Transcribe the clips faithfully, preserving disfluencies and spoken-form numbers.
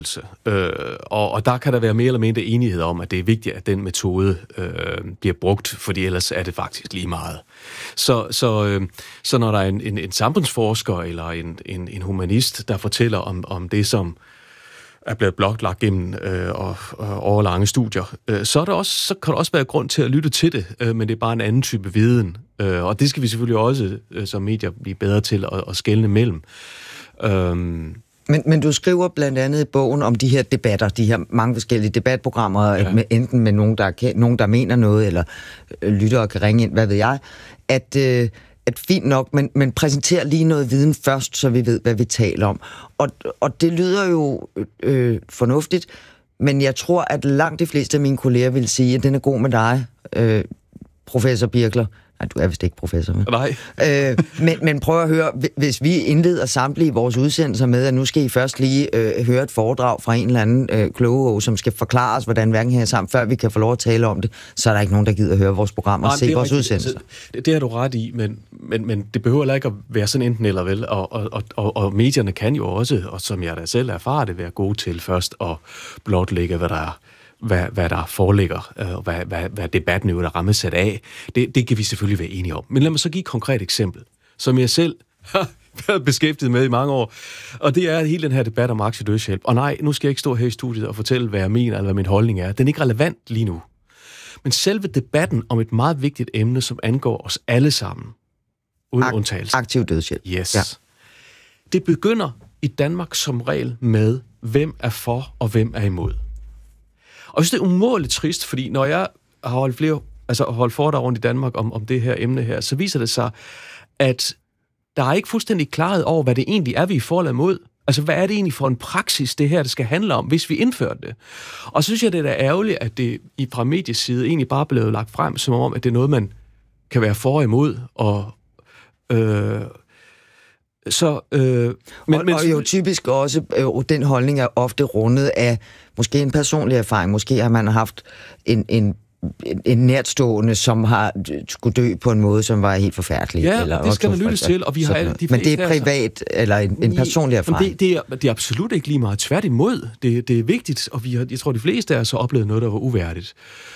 Øh, og, og der kan der være mere eller mindre enighed om, at det er vigtigt, at den metode øh, bliver brugt, fordi ellers er det faktisk lige meget. Så, så, øh, så når der er en, en, en samfundsforsker eller en, en, en humanist, der fortæller om, om det, som er blevet blotlagt gennem øh, og, og overlange studier, øh, så, er der også, så kan der også være grund til at lytte til det, øh, men det er bare en anden type viden. Øh, og det skal vi selvfølgelig også øh, som medier blive bedre til at, at skelne mellem. Øh, Men, men du skriver blandt andet i bogen om de her debatter, de her mange forskellige debatprogrammer, ja. med, enten med nogen der, nogen, der mener noget, eller øh, lyttere kan ringe ind, hvad ved jeg, at, øh, at fint nok, men, men præsenter lige noget viden først, så vi ved, hvad vi taler om. Og, og det lyder jo øh, fornuftigt, men jeg tror, at langt de fleste af mine kolleger vil sige, at den er god med dig, øh, professor Birkler. Nej, du er vist ikke professor, men... Nej. øh, men, men prøv at høre, hvis vi indleder samtlige vores udsendelser med, at nu skal I først lige øh, høre et foredrag fra en eller anden øh, kloge, som skal forklare os, hvordan verden hænger sammen, før vi kan få lov at tale om det, så er der ikke nogen, der gider at høre vores program og Nej, se vores udsendelser. Altså, det, det har du ret i, men, men, men det behøver heller ikke at være sådan enten eller vel, og, og, og, og medierne kan jo også, og som jeg da selv erfarer det, være gode til først at blotlægge, hvad der er Hvad, hvad der foreligger, og hvad, hvad, hvad debatten jo er rammesat af, det, det kan vi selvfølgelig være enige om. Men lad mig så give et konkret eksempel, som jeg selv har været beskæftiget med i mange år, og det er hele den her debat om aktiv dødshjælp. Og nej, nu skal jeg ikke stå her i studiet og fortælle, hvad jeg mener, eller hvad min holdning er. Den er ikke relevant lige nu. Men selve debatten om et meget vigtigt emne, som angår os alle sammen, uden Ak- undtagelse. Aktiv dødshjælp. Yes. Ja. Det begynder i Danmark som regel med, hvem er for, og hvem er imod. Og jeg synes, det er umådeligt trist, fordi når jeg har holdt flere, altså holdt foredrag rundt i Danmark om, om det her emne her, så viser det sig, at der er ikke fuldstændig klarhed over, hvad det egentlig er, vi er for eller imod. Altså, hvad er det egentlig for en praksis, det her, det skal handle om, hvis vi indfører det? Og så synes jeg, det er da ærgerligt, at det fra medies side egentlig bare blev lagt frem, som om, at det er noget, man kan være for og imod, og... Øh, Så, øh, men, og, men, og jo typisk også, øh, den holdning er ofte rundet af måske en personlig erfaring. Måske har man haft en, en, en nærtstående, som har skulle dø på en måde, som var helt forfærdelig. Ja, eller det skal man lytte til, og vi har alle, de men det er privat, eller en, en personlig erfaring? Det, det, er, det er absolut ikke lige meget. Tværtimod, det, det er vigtigt, og vi har, jeg tror, de fleste af os har oplevet noget, der var uværdigt,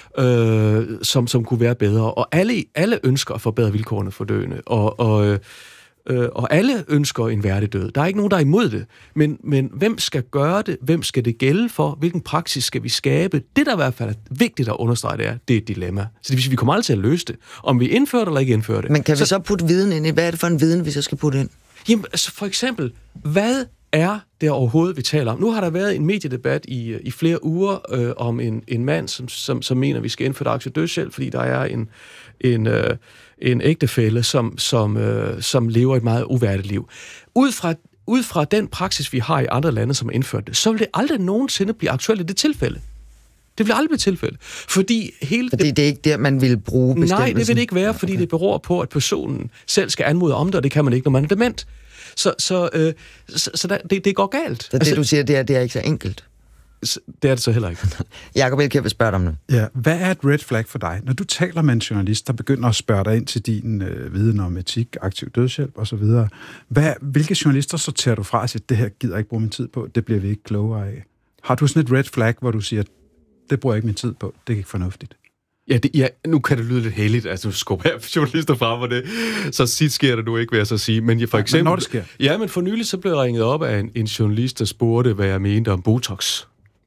øh, som, som kunne være bedre. Og alle, alle ønsker at forbedre vilkårene for døende, og... og øh, Øh, og alle ønsker en værdig død. Der er ikke nogen, der er imod det. Men, men hvem skal gøre det? Hvem skal det gælde for? Hvilken praksis skal vi skabe? Det, der i hvert fald er vigtigt at understrege, det er, det er et dilemma. Så det vil sige, vi kommer aldrig til at løse det. Om vi indfører det eller ikke indfører det. Men kan så, vi så putte viden ind i? Hvad er det for en viden, vi så skal putte ind? Jamen, altså for eksempel, hvad er det overhovedet, vi taler om? Nu har der været en mediedebat i, i flere uger øh, om en, en mand, som, som, som mener, vi skal indføre aktiv dødshjælp, fordi der er en... en øh, en ægtefælle, som, som, øh, som lever et meget uværdigt liv. Ud fra, ud fra den praksis, vi har i andre lande, som har indført det, så vil det aldrig nogensinde blive aktuelt i det tilfælde. Det vil aldrig blive tilfælde. Fordi hele... Fordi det er ikke der, man vil bruge bestemmelsen? Nej, det vil det ikke være, fordi okay. det beror på, at personen selv skal anmode om det, og det kan man ikke, når man er dement. Så, så, øh, så, så der, det, det går galt. Så det, altså, du siger, det er, det er ikke så enkelt? Det er det så heller ikke. Jakob Elkjær vil spørge dig om det. Ja, hvad er et red flag for dig? Når du taler med en journalist, der begynder at spørge dig ind til din øh, viden om etik, aktiv dødshjælp osv., hvad, hvilke journalister sorterer du fra og siger, det her gider jeg ikke bruge min tid på, det bliver vi ikke klogere af? Har du sådan et red flag, hvor du siger, det bruger jeg ikke min tid på, det er ikke fornuftigt? Ja, det, ja, nu kan det lyde lidt heldigt, altså du skubber her journalister frem, og det, så tit sker det nu ikke, vil jeg så sige. Men for eksempel... Men når det sker? Ja, men for nylig så blev jeg ringet op af en, en journalist, der spurgte, hvad jeg mente om Botox.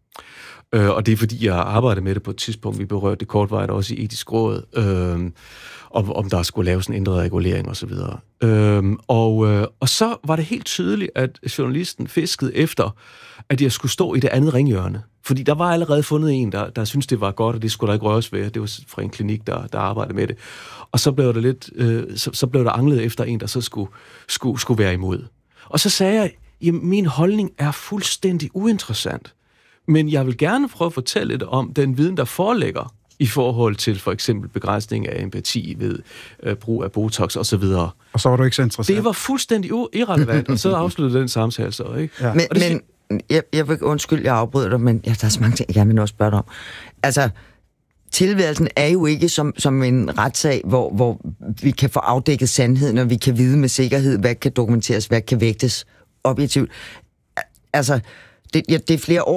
Øh, og det er fordi, jeg arbejdede med det på et tidspunkt, vi berørte det kortvarigt også i etisk råd, øh, om, om der skulle laves en ændret regulering osv. Øh, og, øh, og så var det helt tydeligt, at journalisten fiskede efter, at jeg skulle stå i det andet ringhjørne. Fordi der var allerede fundet en, der, der syntes, det var godt, og det skulle der ikke røres ved. Det var fra en klinik, der, der arbejdede med det. Og så blev der lidt, øh, så, så blev der anglet efter en, der så skulle, skulle, skulle være imod. Og så sagde jeg, jamen min holdning er fuldstændig uinteressant. Men jeg vil gerne prøve at fortælle lidt om den viden, der foreligger i forhold til for eksempel begrænsning af empati ved øh, brug af Botox og så videre. Og så var du ikke så interessant. Det var fuldstændig irrelevant, og så afsluttede den samtale så, ikke? Ja. Men, det, men jeg, jeg vil undskyld, jeg afbryder dig, men ja, der er så mange ting, jeg gerne vil også spørge dig om. Altså, tilværelsen er jo ikke som, som en retssag, hvor, hvor vi kan få afdækket sandheden, og vi kan vide med sikkerhed, hvad kan dokumenteres, hvad kan vægtes objektivt. Altså, Det, ja, det er flere år